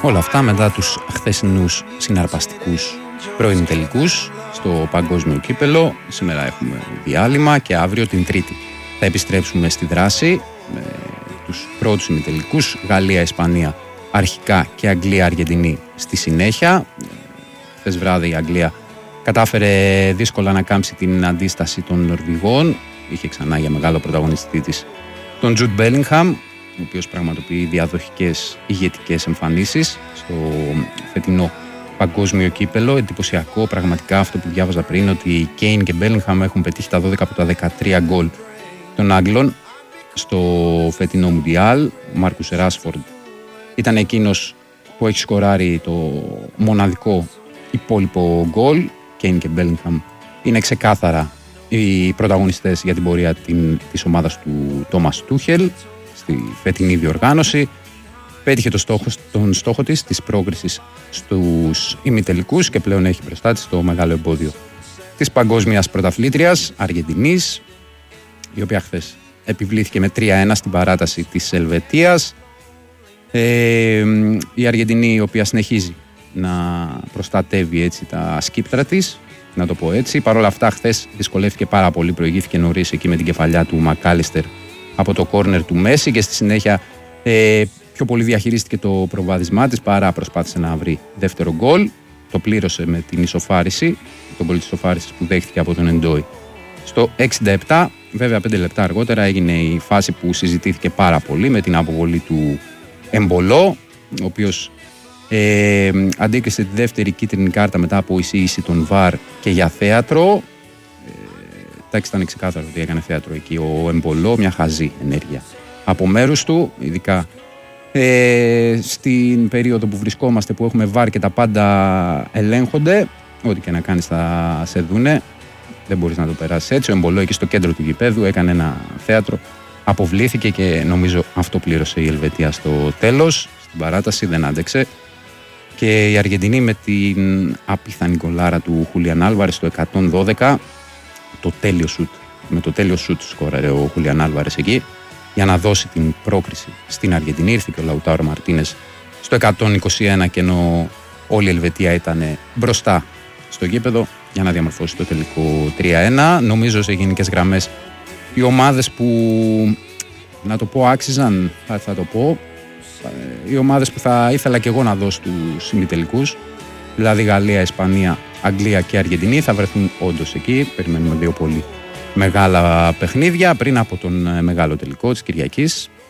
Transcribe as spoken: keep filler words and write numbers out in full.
Όλα αυτά μετά τους χθεσινούς συναρπαστικούς πρώην τελικούς στο παγκόσμιο κύπελο. Σήμερα έχουμε διάλειμμα και αύριο την Τρίτη θα επιστρέψουμε στη δράση με τους πρώτους ημιτελικούς, Γαλλία-Ισπανία αρχικά και Αγγλία-Αργεντινή στη συνέχεια. Χθες βράδυ η Αγγλία κατάφερε δύσκολα να κάμψει την αντίσταση των Νορβηγών. Είχε ξανά για μεγάλο πρωταγωνιστή της τον Τζουντ Μπέλιγχαμ, ο οποίος πραγματοποιεί διαδοχικές ηγετικές εμφανίσεις στο φετινό παγκόσμιο κύπελο. Εντυπωσιακό πραγματικά αυτό που διάβαζα πριν, ότι οι Κέιν και Μπέλιγχαμ έχουν πετύχει τα δώδεκα από τα δεκατρία γκολ των Άγγλων στο φετινό Μουντιάλ. Ο Μάρκους Ράσφορντ ήταν εκείνος που έχει σκοράρει το μοναδικό υπόλοιπο γκολ. Κέιν και Μπέλιγχαμ είναι ξεκάθαρα οι πρωταγωνιστές για την πορεία της ομάδας του Τόμας Τούχελ στη φετινή διοργάνωση. Πέτυχε το στόχο, τον στόχο της, της πρόκρισης στους ημιτελικούς και πλέον έχει μπροστά της το μεγάλο εμπόδιο της παγκόσμιας πρωταθλήτριας Αργεντινής, η οποία χθες επιβλήθηκε με τρία ένα στην παράταση της Ελβετίας. Ε, η Αργεντινή, η οποία συνεχίζει να προστατεύει έτσι τα σκύπτρα της, να το πω έτσι. Παρ' όλα αυτά, χθες δυσκολεύτηκε πάρα πολύ, προηγήθηκε νωρίς εκεί με την κεφαλιά του Μακάλιστερ από το κόρνερ του Μέση και στη συνέχεια ε, πιο πολύ διαχειρίστηκε το προβάδισμά της παρά προσπάθησε να βρει δεύτερο γκολ. Το πλήρωσε με την ισοφάριση, τον γκολ της ισοφάρισης που δέχτηκε από τον Εντόι. Στο εξήντα επτά, βέβαια πέντε λεπτά αργότερα, έγινε η φάση που συζητήθηκε πάρα πολύ με την αποβολή του Εμπολό, ο οποίος ε, αντίκρισε τη δεύτερη κίτρινη κάρτα μετά από εισήγηση των βαρ και για θέατρο. Εντάξει, ήταν ξεκάθαρο ότι έκανε θέατρο εκεί ο Εμπολό, μια χαζή ενέργεια από μέρους του, ειδικά ε, στην περίοδο που βρισκόμαστε, που έχουμε βαρ και τα πάντα ελέγχονται. Ό,τι και να κάνεις θα σε δούνε, δεν μπορείς να το περάσεις έτσι. Ο Εμπολό εκεί στο κέντρο του γηπέδου έκανε ένα θέατρο, αποβλήθηκε και νομίζω αυτό πλήρωσε η Ελβετία στο τέλος. Στην παράταση δεν άντεξε και η Αργεντινή με την απίθανη γκολάρα του Χούλιαν Άλβαρες στο εκατόν δώδεκα, το τέλειο σουτ, με το τέλειο σουτ σκόραρε ο Χούλιαν Άλβαρες εκεί για να δώσει την πρόκριση στην Αργεντινή. Ήρθε και ο Λαουτάρο Μαρτίνες στο εκατόν είκοσι ένα και ενώ όλη η Ελβετία ήταν μπροστά στο γήπεδο για να διαμορφώσει το τελικό τρία ένα. Νομίζω σε γενικές γραμμές οι ομάδες που, να το πω, άξιζαν, θα, θα το πω, οι ομάδες που θα ήθελα και εγώ να δω στους ημιτελικούς, δηλαδή Γαλλία, Ισπανία, Αγγλία και Αργεντινή, θα βρεθούν όντως εκεί. Περιμένουμε δύο πολύ μεγάλα παιχνίδια πριν από τον μεγάλο τελικό της Κυριακής.